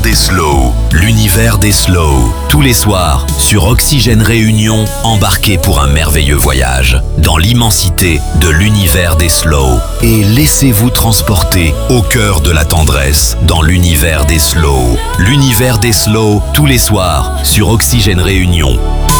des slows. L'univers des slows. Tous les soirs, sur Oxygène Réunion, embarquez pour un merveilleux voyage dans l'immensité de l'univers des slows. Et laissez-vous transporter au cœur de la tendresse dans l'univers des slows. L'univers des slows, tous les soirs, sur Oxygène Réunion.